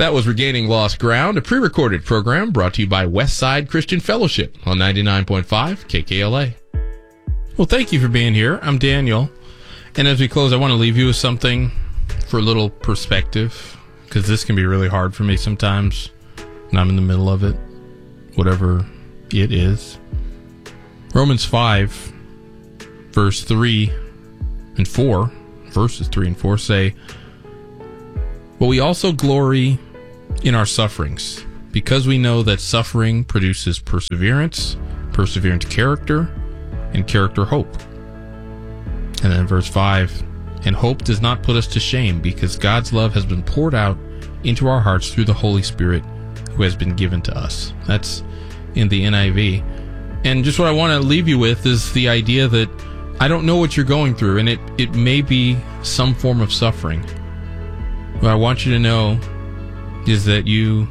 That was Regaining Lost Ground, a pre-recorded program brought to you by Westside Christian Fellowship on 99.5 KKLA. Well, thank you for being here. I'm Daniel. And as we close, I want to leave you with something for a little perspective, because this can be really hard for me sometimes when I'm in the middle of it, whatever it is. Romans 5, verse 3 and 4, verses 3 and 4 say, "But we also glory in our sufferings, because we know that suffering produces perseverance, perseverance character, and character hope." And then verse 5, "And hope does not put us to shame, because God's love has been poured out into our hearts through the Holy Spirit who has been given to us." That's in the NIV. And just what I want to leave you with is the idea that I don't know what you're going through, and it may be some form of suffering. What I want you to know is that you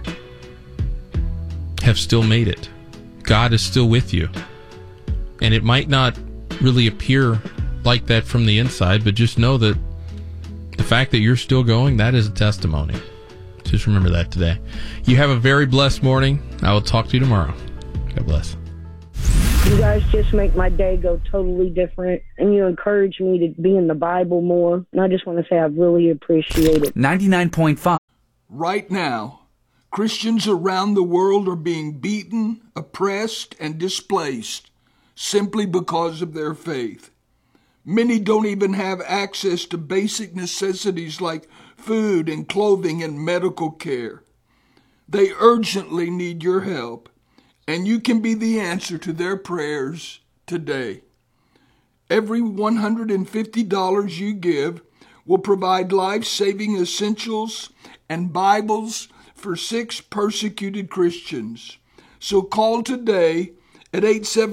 have still made it. God is still with you. And it might not really appear like that from the inside, but just know that the fact that you're still going, that is a testimony. Just remember that today. You have a very blessed morning. I will talk to you tomorrow. God bless. You guys just make my day go totally different, and you encourage me to be in the Bible more. And I just want to say I really appreciate it. 99.5. Right now, Christians around the world are being beaten, oppressed, and displaced simply because of their faith. Many don't even have access to basic necessities like food and clothing and medical care. They urgently need your help, and you can be the answer to their prayers today. Every $150 you give will provide life-saving essentials and Bibles for 6 persecuted Christians. So call today at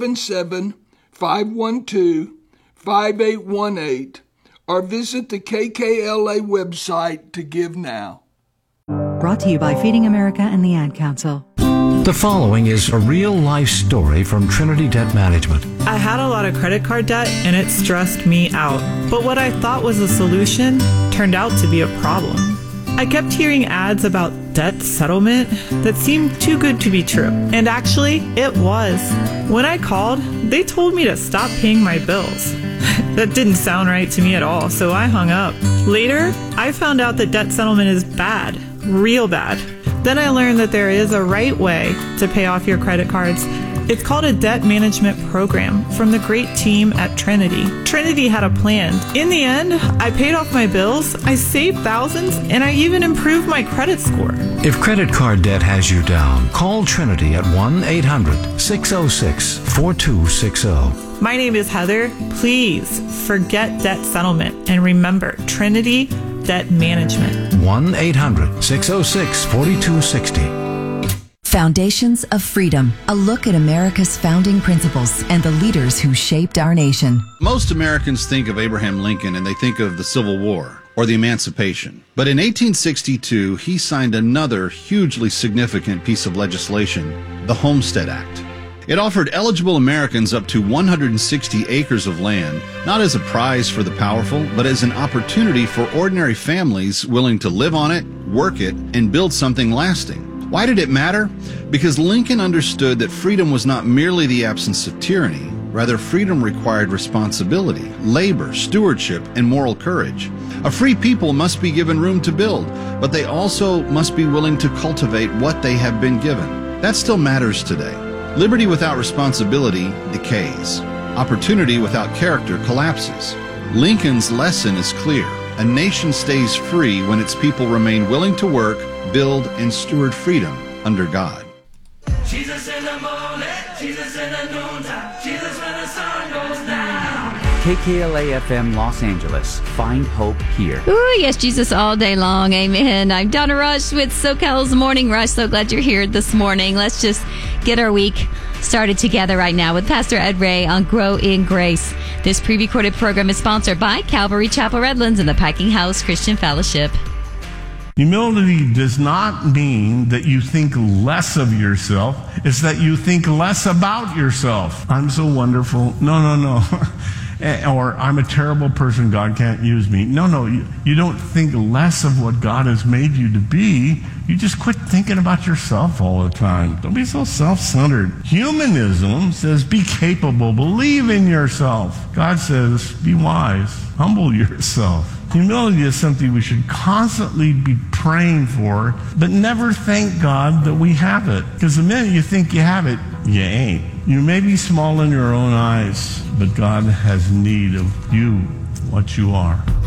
877-512-5818 or visit the KKLA website to give now. Brought to you by Feeding America and the Ad Council. The following is a real-life story from Trinity Debt Management. I had a lot of credit card debt, and it stressed me out. But what I thought was a solution turned out to be a problem. I kept hearing ads about debt settlement that seemed too good to be true. And actually, it was. When I called, they told me to stop paying my bills. That didn't sound right to me at all, so I hung up. Later, I found out that debt settlement is bad, real bad. Then I learned that there is a right way to pay off your credit cards. It's called a debt management program from the great team at Trinity. Trinity had a plan. In the end, I paid off my bills, I saved thousands, and I even improved my credit score. If credit card debt has you down, call Trinity at 1-800-606-4260. My name is Heather. Please forget debt settlement and remember Trinity Debt Management. 1-800-606-4260. Foundations of Freedom, a look at America's founding principles and the leaders who shaped our nation. Most Americans think of Abraham Lincoln and they think of the Civil War or the Emancipation. But in 1862, he signed another hugely significant piece of legislation, the Homestead Act. It offered eligible Americans up to 160 acres of land, not as a prize for the powerful, but as an opportunity for ordinary families willing to live on it, work it, and build something lasting. Why did it matter? Because Lincoln understood that freedom was not merely the absence of tyranny. Rather, freedom required responsibility, labor, stewardship, and moral courage. A free people must be given room to build, but they also must be willing to cultivate what they have been given. That still matters today. Liberty without responsibility decays. Opportunity without character collapses. Lincoln's lesson is clear. A nation stays free when its people remain willing to work, build, and steward freedom under God. Jesus in the morning, Jesus in the noontime, Jesus when the sun goes down. KKLA-FM Los Angeles. Find hope here. Ooh, yes, Jesus all day long. Amen. I'm Donna Rush with SoCal's Morning Rush. So glad you're here this morning. Let's just get our week started together right now with Pastor Ed Ray on Grow in Grace. This pre-recorded program is sponsored by Calvary Chapel Redlands and the Packing House Christian Fellowship. Humility does not mean that you think less of yourself. It's that you think less about yourself. I'm so wonderful. No. or I'm a terrible person, God can't use me. No, you don't think less of what God has made you to be. You just quit thinking about yourself all the time. Don't be so self-centered. Humanism says be capable, believe in yourself. God says be wise, humble yourself. Humility is something we should constantly be praying for, but never thank God that we have it. Because the minute you think you have it, you ain't. You may be small in your own eyes, but God has need of you, what you are.